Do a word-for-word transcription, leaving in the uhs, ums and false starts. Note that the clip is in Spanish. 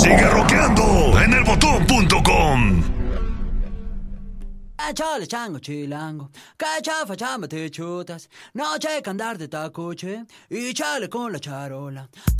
Sigue rockeando en el botón punto com. Chale, chango, chilango, que chafa, chamba, te chutas, no checa andar de tacoche y chale con la charola.